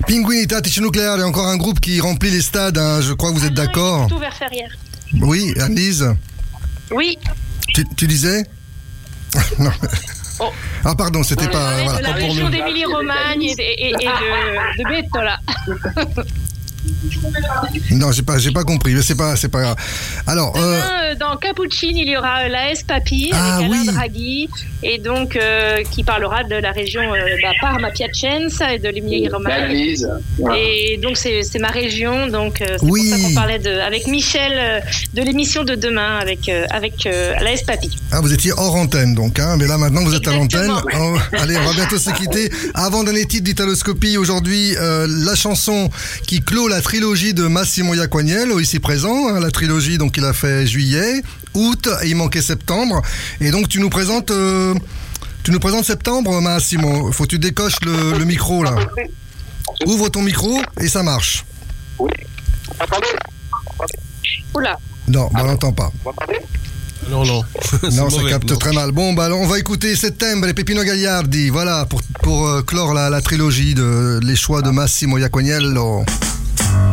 Pinguini Tattici Nucleare est encore un groupe qui remplit les stades, hein. Je crois que vous êtes d'accord. Tout vers Ferrières. Oui, Annelise. Oui. Tu disais? Non. Oh. Ah pardon, c'était pas... De Voilà. la région d'Émilie-Romagne et de Bettola. Non, j'ai pas compris, mais c'est pas grave. Alors, dans Capucine, il y aura l'AS Papi avec Alain Draghi, et donc qui parlera de la région Parma Piacenza et de l'Émilie-Romagne. Et donc c'est ma région, donc c'est pour ça qu'on parlait avec Michel de l'émission de demain avec l'AS Papi. Ah, vous étiez hors antenne donc, hein, mais là maintenant vous êtes à l'antenne. Allez, on va bientôt se quitter. Avant dernier titre d'Italoscopie, aujourd'hui la chanson qui clôt la trilogie de Massimo Iacognello, ici présent, hein, la trilogie donc il a fait juillet, août et il manquait septembre, et donc tu nous présentes septembre, Massimo. Faut que tu décoches le micro là. Ouvre ton micro et ça marche. Oui. Attendez. Oula. Non, on l'entend pas. Non. Non, ça capte très mal. Bon, bah alors on va écouter Settembre et Peppino Gagliardi, voilà, pour clore la trilogie les choix de Massimo Iacognello.